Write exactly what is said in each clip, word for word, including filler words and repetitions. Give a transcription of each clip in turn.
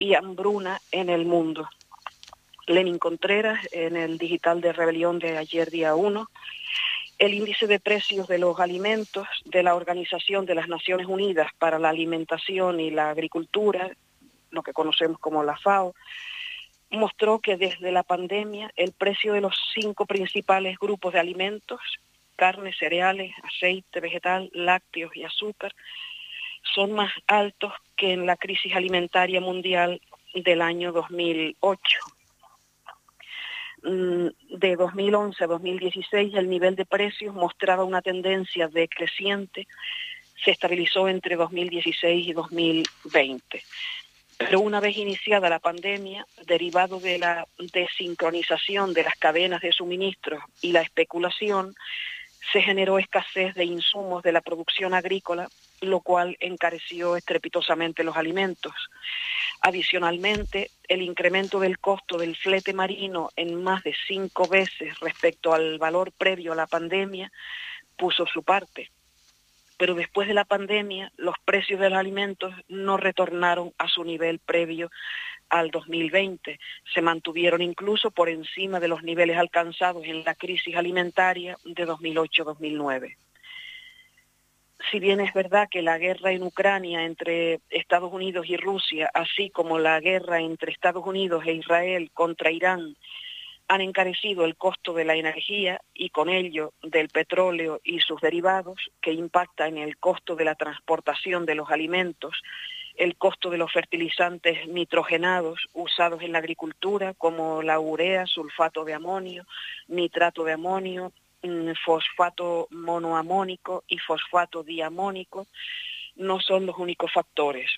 y hambruna en el mundo. Lenin Contreras, en el digital de Rebelión de ayer día uno, el índice de precios de los alimentos de la Organización de las Naciones Unidas para la Alimentación y la Agricultura, lo que conocemos como la FAO, mostró que desde la pandemia el precio de los cinco principales grupos de alimentos, carne, cereales, aceite vegetal, lácteos y azúcar, son más altos que en la crisis alimentaria mundial del año dos mil ocho. De dos mil once a dos mil dieciséis el nivel de precios mostraba una tendencia decreciente, se estabilizó entre dos mil dieciséis y dos mil veinte. Pero una vez iniciada la pandemia, derivado de la desincronización de las cadenas de suministros y la especulación, se generó escasez de insumos de la producción agrícola, lo cual encareció estrepitosamente los alimentos. Adicionalmente, el incremento del costo del flete marino en más de cinco veces respecto al valor previo a la pandemia puso su parte. Pero después de la pandemia, los precios de los alimentos no retornaron a su nivel previo al dos mil veinte. Se mantuvieron incluso por encima de los niveles alcanzados en la crisis alimentaria de dos mil ocho a dos mil nueve. Si bien es verdad que la guerra en Ucrania entre Estados Unidos y Rusia, así como la guerra entre Estados Unidos e Israel contra Irán, han encarecido el costo de la energía y con ello del petróleo y sus derivados, que impacta en el costo de la transportación de los alimentos, el costo de los fertilizantes nitrogenados usados en la agricultura, como la urea, sulfato de amonio, nitrato de amonio, fosfato monoamónico y fosfato diamónico, no son los únicos factores.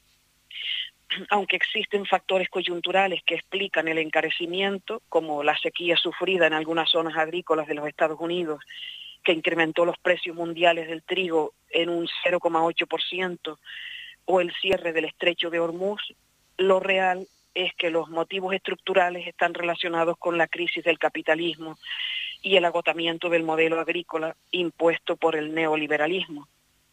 Aunque existen factores coyunturales que explican el encarecimiento, como la sequía sufrida en algunas zonas agrícolas de los Estados Unidos, que incrementó los precios mundiales del trigo en un cero coma ocho por ciento, o el cierre del estrecho de Hormuz, lo real es que los motivos estructurales están relacionados con la crisis del capitalismo y el agotamiento del modelo agrícola impuesto por el neoliberalismo.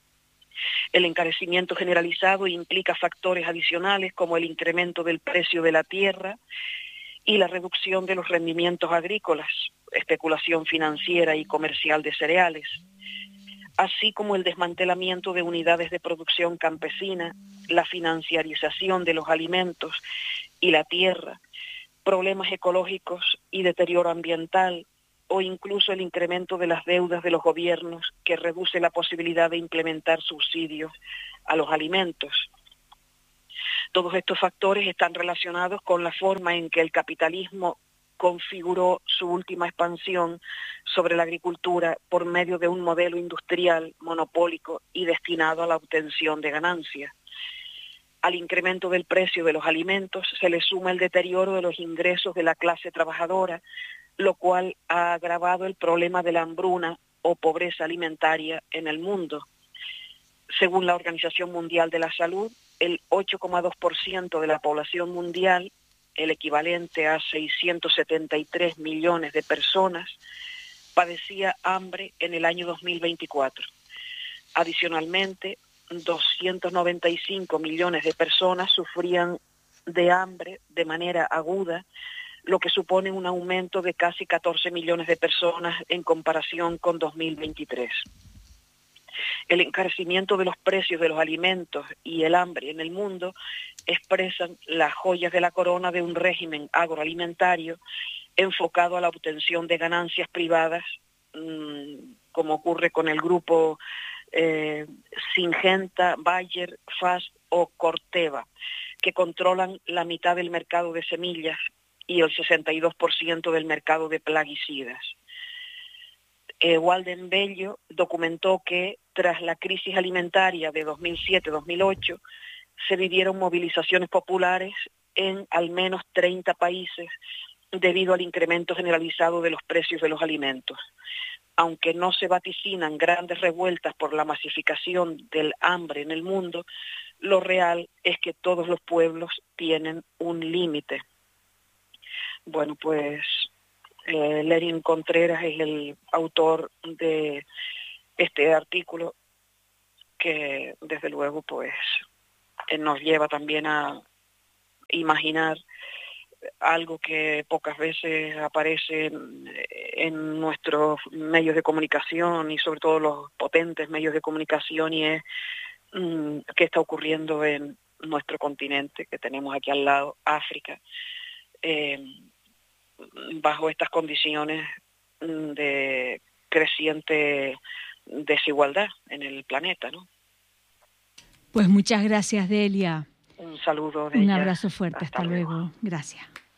El encarecimiento generalizado implica factores adicionales como el incremento del precio de la tierra y la reducción de los rendimientos agrícolas, especulación financiera y comercial de cereales, así como el desmantelamiento de unidades de producción campesina, la financiarización de los alimentos y la tierra, problemas ecológicos y deterioro ambiental, o incluso el incremento de las deudas de los gobiernos que reduce la posibilidad de implementar subsidios a los alimentos. Todos estos factores están relacionados con la forma en que el capitalismo configuró su última expansión sobre la agricultura por medio de un modelo industrial monopólico y destinado a la obtención de ganancias. Al incremento del precio de los alimentos se le suma el deterioro de los ingresos de la clase trabajadora, lo cual ha agravado el problema de la hambruna o pobreza alimentaria en el mundo. Según la Organización Mundial de la Salud, el ocho coma dos por ciento de la población mundial, el equivalente a seiscientos setenta y tres millones de personas, padecía hambre en el año dos mil veinticuatro. Adicionalmente, doscientos noventa y cinco millones de personas sufrían de hambre de manera aguda, lo que supone un aumento de casi catorce millones de personas en comparación con dos mil veintitrés. El encarecimiento de los precios de los alimentos y el hambre en el mundo expresan las joyas de la corona de un régimen agroalimentario enfocado a la obtención de ganancias privadas, mmm, como ocurre con el grupo eh, Syngenta, Bayer, F A S o Corteva, que controlan la mitad del mercado de semillas y el sesenta y dos por ciento del mercado de plaguicidas. Eh, Walden Bello documentó que tras la crisis alimentaria de dos mil siete a dos mil ocho se vivieron movilizaciones populares en al menos treinta países debido al incremento generalizado de los precios de los alimentos. Aunque no se vaticinan grandes revueltas por la masificación del hambre en el mundo, lo real es que todos los pueblos tienen un límite. Bueno, pues eh, Lenin Contreras es el autor de este artículo que desde luego pues eh, nos lleva también a imaginar algo que pocas veces aparece en, en nuestros medios de comunicación y sobre todo los potentes medios de comunicación, y es mmm, qué está ocurriendo en nuestro continente, que tenemos aquí al lado, África, eh, bajo estas condiciones de creciente desigualdad en el planeta, ¿no? Pues muchas gracias, Delia. Un saludo de Un ella. abrazo fuerte. Hasta Hasta luego. luego. Gracias.